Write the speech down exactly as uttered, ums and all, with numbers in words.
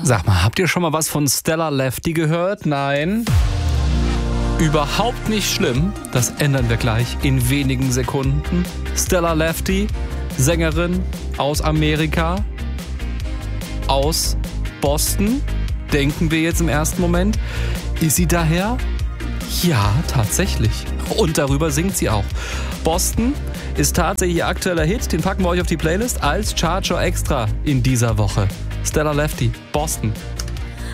Sag mal, habt ihr schon mal was von Stella Lefty gehört? Nein? Überhaupt nicht schlimm. Das ändern wir gleich in wenigen Sekunden. Stella Lefty, Sängerin aus Amerika, aus Boston, denken wir jetzt im ersten Moment. Ist sie daher? Ja, tatsächlich. Und darüber singt sie auch. Boston ist tatsächlich ihr aktueller Hit. Den packen wir euch auf die Playlist als Chartshow Extra in dieser Woche. Stella Lefty, Boston.